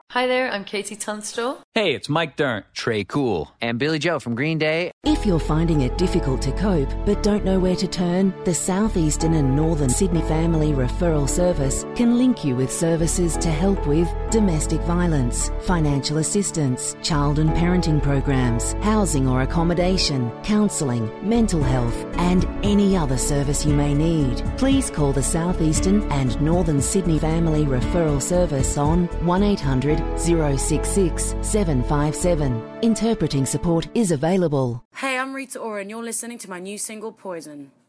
Hi there, I'm Katie Tunstall. Hey, it's Mike Dirnt, Trey Cool, and Billy Joe from Green Day. If you're finding it difficult to cope but don't know where to turn, the Southeastern and Northern Sydney Family Referral Service can link you with services to help with domestic violence, financial assistance, child and parenting programs, housing or accommodation, counselling, mental health, and any other service you may need. Please call the Southeastern and Northern Sydney Family Referral Service on 1800 066 757. Interpreting support is available. Hey, I'm Rita Ora and you're listening to my new single, Poison.